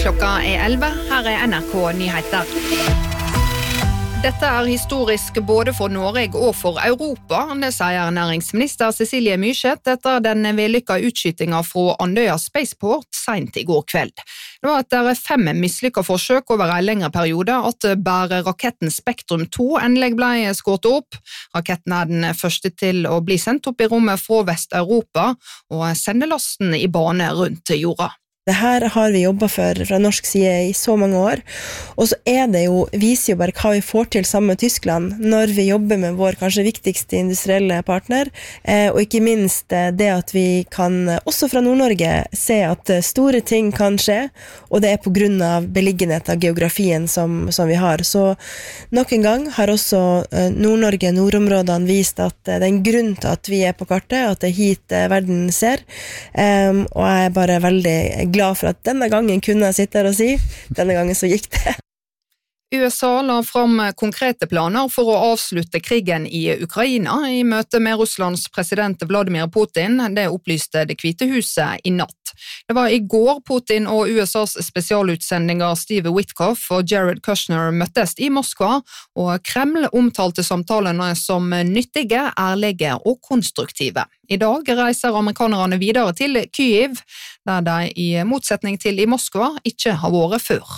Klokka 11, her NRK Nyheter. Dette historisk både for Norge og for Europa, det sier næringsminister Cecilie Myrseth etter den vellykkede utskytingen fra Andøya Spaceport sent i går kveld. Det var etter 5 mislykkede forsøk over en lengre periode at bare raketten Spektrum 2 endelig ble skåret opp. Raketten den første til å bli sendt opp i rommet fra Vest-Europa og sende lasten i bane rundt jorda. Det her har vi jobbet for fra norsk side i så mange år, og så viser jo bare hva vi får til sammen med Tyskland når vi jobber med vår kanskje viktigste industrielle partner, og ikke minst det at vi kan også fra Nord-Norge se at store ting kan skje, og det på grunn av beliggenhet av geografien som vi har. Så nok en gang har også Nord-Norge, nordområdene vist at det en grunn til at vi på kartet, at det hit verden ser, og jeg bare veldig glad for at denne gangen kunne jeg sitte her og si, denne gangen så gikk det. USA la fram konkrete planer for å avslutte krigen i Ukraina i møte med Russlands president Vladimir Putin. Det opplyste Det Hvite huset i natt. Det var i går Putin og USAs spesialutsendinger Steve Witkoff og Jared Kushner møttes i Moskva, og Kreml omtalte samtalene som nyttige, ærlige og konstruktive. I dag reiser amerikanerne videre til Kyiv, der de i motsetning til i Moskva ikke har vært før.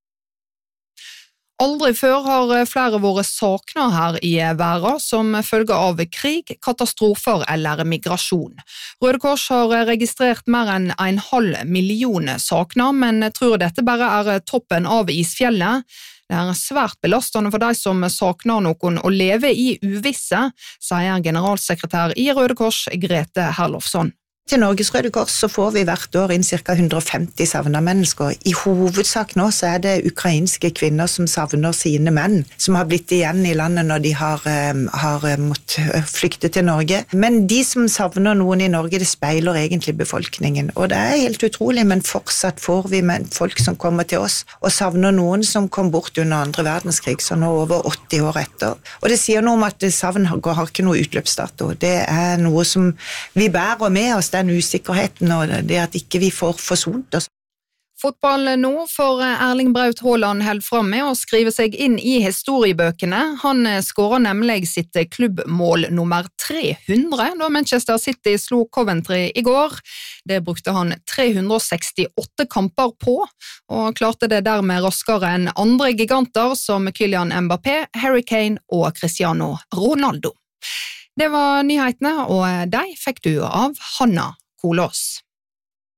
Aldri før har flere vært savnet her i verden som følge av krig, katastrofer eller migrasjon. Røde Kors har registrert mer enn 1,5 million savnet, men tror dette bare toppen av isfjellet. Det svært belastende for de som savner noen å leve i uvisse, sier generalsekretær i Røde Kors Grete Herlofsson. Til Norges Røde Kors så får vi hvert år inn ca. 150 savnede mennesker. I hovedsak nå så det ukrainske kvinner som savner sine menn, som har blitt igjen i landet når de har måttet flykte til Norge. Men de som savner noen i Norge, det speiler egentlig befolkningen. Og det helt utrolig, men fortsatt får vi folk som kommer til oss og savner noen som kom bort under andre verdenskrig, så nå over 80 år etter. Og det sier noe om at savn har ikke noe utløpsdato. Det noe som vi bærer med oss, den usikkerheten og det at ikke vi får forsont oss. Fotball nå, for Erling Braut Haaland held frem med å skrive seg inn i historiebøkene. Han skåret nemlig sitt klubbmål nummer 300 da Manchester City slo Coventry i går. Det brukte han 368 kamper på, og klarte det dermed raskere enn andre giganter som Kylian Mbappé, Harry Kane og Cristiano Ronaldo. Det var nyhetene, og de fikk du av Hanna Kolås.